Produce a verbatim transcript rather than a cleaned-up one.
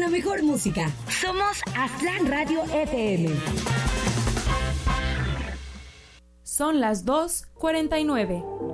la mejor música. Somos Aztlán Radio F M. Son las dos cuarenta y nueve.